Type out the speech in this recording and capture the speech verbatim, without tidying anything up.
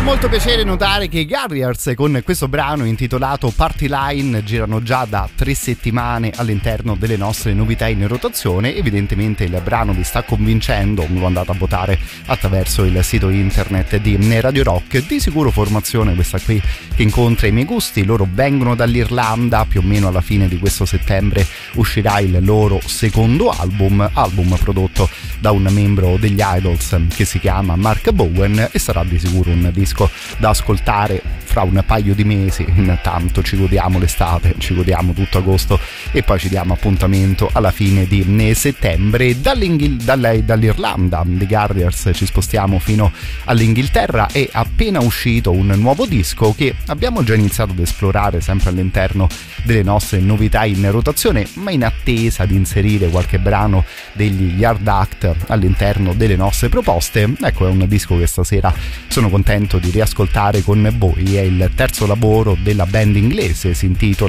molto piacere notare che i Garriers con questo brano intitolato Party Line girano già da tre settimane all'interno delle nostre novità in rotazione. Evidentemente il brano vi sta convincendo, lo andate a votare attraverso il sito internet di Radio Rock. Di sicuro formazione questa qui che incontra i miei gusti. Loro vengono dall'Irlanda, più o meno alla fine di questo settembre uscirà il loro secondo album, album prodotto da un membro degli Idols che si chiama Mark Bowen, e sarà di sicuro un disco da ascoltare fra un paio di mesi. Intanto ci godiamo l'estate, ci godiamo tutto agosto e poi ci diamo appuntamento alla fine di settembre. Dall'Irlanda di Garriers ci spostiamo fino all'Inghilterra. È appena uscito un nuovo disco che abbiamo già iniziato ad esplorare sempre all'interno delle nostre novità in rotazione, ma in attesa di inserire qualche brano degli Yard Act all'interno delle nostre proposte. Ecco, è un disco che stasera sono contento di riascoltare con voi. È il terzo lavoro della band inglese, si intitola